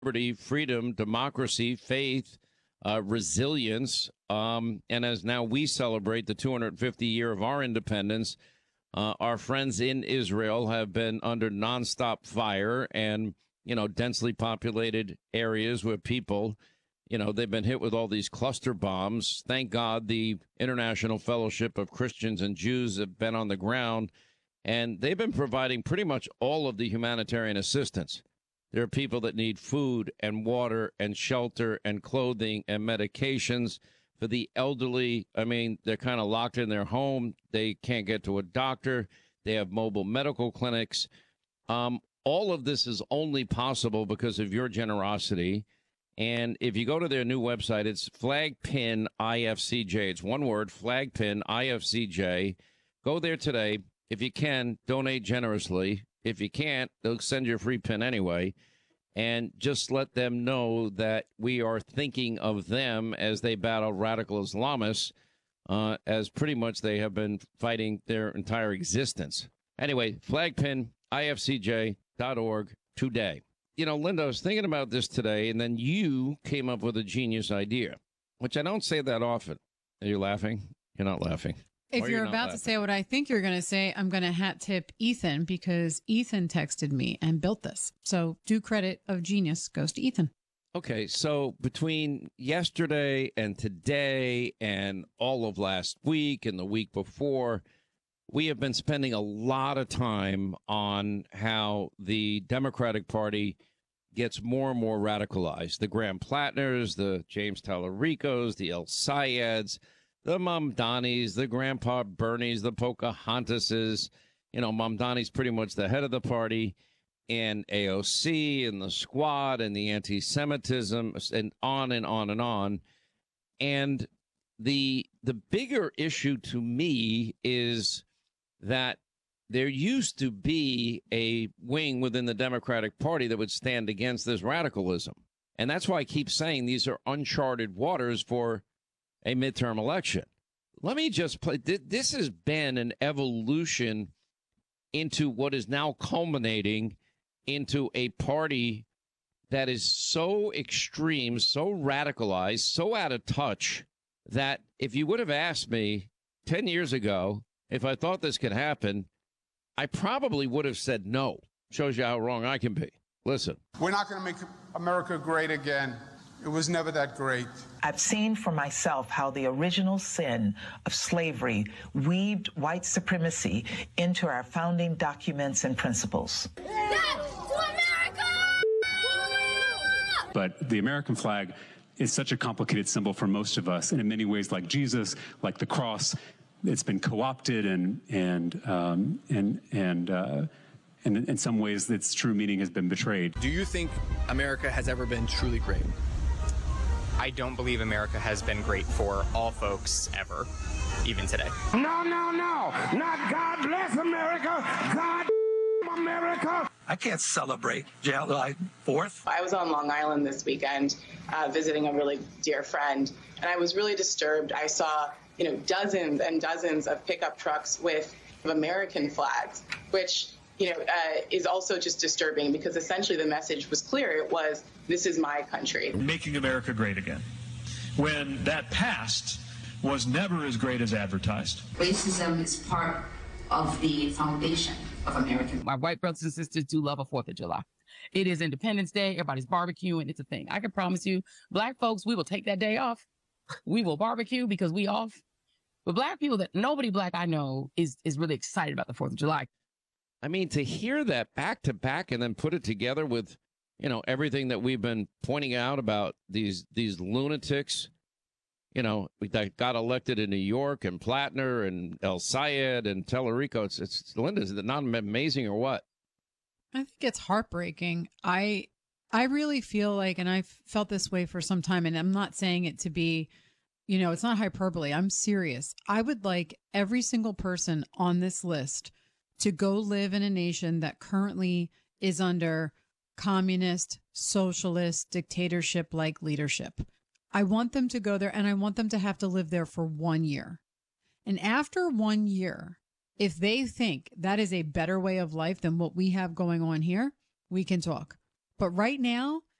liberty, freedom, democracy, faith, resilience. And as now we celebrate the 250 year of our independence, our friends in Israel have been under nonstop fire and, densely populated areas where people, they've been hit with all these cluster bombs. Thank God the International Fellowship of Christians and Jews have been on the ground, and they've been providing pretty much all of the humanitarian assistance. There are people that need food and water and shelter and clothing and medications. For the elderly, I mean, they're kind of locked in their home. They can't get to a doctor. They have mobile medical clinics. All of this is only possible because of your generosity. And if you go to their new website, it's Flagpin IFCJ. It's one word, Flagpin IFCJ. Go there today. If you can, donate generously. If you can't, they'll send you a free pin anyway. And just let them know that we are thinking of them as they battle radical Islamists, as pretty much they have been fighting their entire existence. Anyway, flagpinifcj.org today. Linda, I was thinking about this today, and then you came up with a genius idea, which I don't say that often. Are you laughing? You're not laughing. If you're about to say what I think you're going to say, I'm going to hat tip Ethan because Ethan texted me and built this. So due credit of genius goes to Ethan. Okay, so between yesterday and today and all of last week and the week before, we have been spending a lot of time on how the Democratic Party gets more and more radicalized. The Graham Plattners, the James Tallaricos, the El Sayeds, the Mamdanis, the Grandpa Bernies, the Pocahontases. Mamdani's pretty much the head of the party, and AOC and the Squad and the anti-Semitism and on and on and on. And the bigger issue to me is that there used to be a wing within the Democratic Party that would stand against this radicalism. And that's why I keep saying these are uncharted waters for a midterm election. Let me just play. This has been an evolution into what is now culminating into a party that is so extreme, so radicalized, so out of touch that if you would have asked me 10 years ago if I thought this could happen, I probably would have said no. Shows you how wrong I can be. Listen. We're not going to make America great again. It was never that great. I've seen for myself how the original sin of slavery weaved white supremacy into our founding documents and principles. Death to America! But the American flag is such a complicated symbol for most of us, and in many ways, like Jesus, like the cross, it's been co-opted and in some ways, its true meaning has been betrayed. Do you think America has ever been truly great? I don't believe America has been great for all folks ever, even today. No. Not God bless America. God America. I can't celebrate July 4th. I was on Long Island this weekend visiting a really dear friend, and I was really disturbed. I saw, dozens and dozens of pickup trucks with American flags, which is also just disturbing because essentially the message was clear. It was, this is my country. Making America great again. When that past was never as great as advertised. Racism is part of the foundation of American. My white brothers and sisters do love a 4th of July. It is Independence Day. Everybody's barbecuing. It's a thing. I can promise you, black folks, we will take that day off. We will barbecue because we off. But black people, that nobody black I know is really excited about the 4th of July. I mean, to hear that back to back and then put it together with, everything that we've been pointing out about these lunatics, that got elected in New York and Plattner and El Sayed and Tellerico. It's Linda, is it not amazing or what? I think it's heartbreaking. I really feel like, and I've felt this way for some time, and I'm not saying it to be, it's not hyperbole. I'm serious. I would like every single person on this list to go live in a nation that currently is under communist, socialist, dictatorship-like leadership. I want them to go there, and I want them to have to live there for 1 year. And after 1 year, if they think that is a better way of life than what we have going on here, we can talk. But right now,